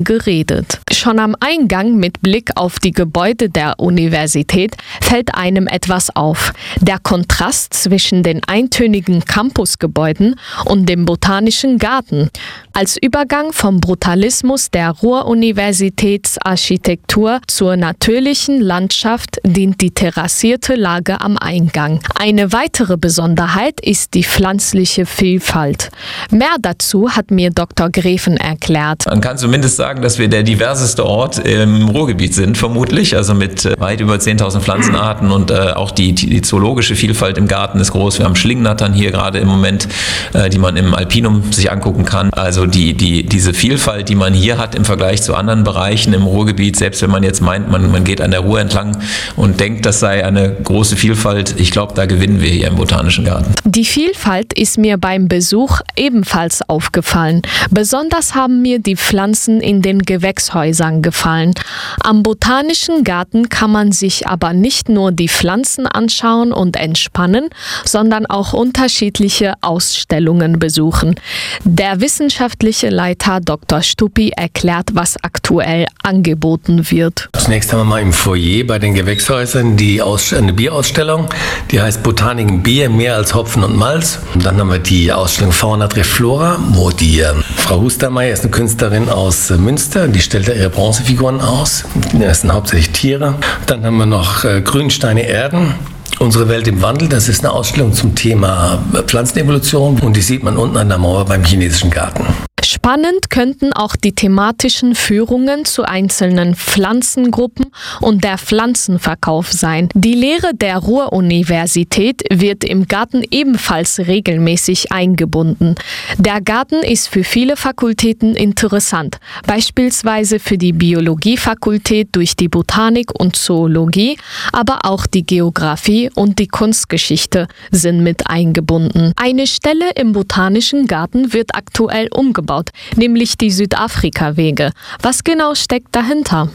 geredet. Schon am Eingang mit Blick auf die Gebäude der Universität fällt einem etwas auf. Der Kontrast zwischen den eintönigen Campusgebäuden und dem Botanischen Garten. Als Übergang vom Brutalismus der Ruhr-Universitätsarchitektur zur natürlichen Landschaft dient die terrassierte Lage am Eingang. Eine weitere Besonderheit ist die pflanzliche Vielfalt. Mehr dazu hat mir Dr. Greven erklärt. Man kann zumindest sagen, dass wir der diverseste Ort im Ruhrgebiet sind, vermutlich. Also mit weit über 10.000 Pflanzenarten und auch die zoologische Vielfalt im Garten ist groß. Wir haben Schlingnattern hier gerade im Moment, die man im Alpinum sich angucken kann. Also diese Vielfalt, die man hier hat im Vergleich zu anderen Bereichen im Ruhrgebiet, selbst wenn man jetzt meint, man geht an der Ruhr entlang und denkt, das sei eine große Vielfalt, ich glaube, da gewinnen wir hier im Botanischen Garten. Die Vielfalt ist mir beim Besuch ebenfalls aufgefallen. Besonders haben mir die Pflanzen in den Gewächshäusern gefallen. Am Botanischen Garten kann man sich aber nicht nur die Pflanzen anschauen und entspannen, sondern auch unterschiedliche Ausstellungen besuchen. Der wissenschaftliche Leiter Dr. Stuppi erklärt, was aktuell angeboten wird. Zunächst haben wir mal im Foyer bei den Gewächshäusern eine Bierausstellung, die heißt Botanik im Bier, mehr als Hopfen und Malz. Und dann haben wir die Ausstellung Fauna trifft Flora, wo die Frau Hustermeier ist eine Künstlerin aus Münster, die stellt da ihre Bronzefiguren aus. Das sind hauptsächlich Tiere. Dann haben wir noch Grünsteine Erden. Unsere Welt im Wandel, das ist eine Ausstellung zum Thema Pflanzenevolution und die sieht man unten an der Mauer beim Chinesischen Garten. Spannend könnten auch die thematischen Führungen zu einzelnen Pflanzengruppen und der Pflanzenverkauf sein. Die Lehre der Ruhr-Universität wird im Garten ebenfalls regelmäßig eingebunden. Der Garten ist für viele Fakultäten interessant, beispielsweise für die Biologiefakultät durch die Botanik und Zoologie, aber auch die Geografie und die Kunstgeschichte sind mit eingebunden. Eine Stelle im Botanischen Garten wird aktuell umgebaut, nämlich die Südafrika-Wege. Was genau steckt dahinter?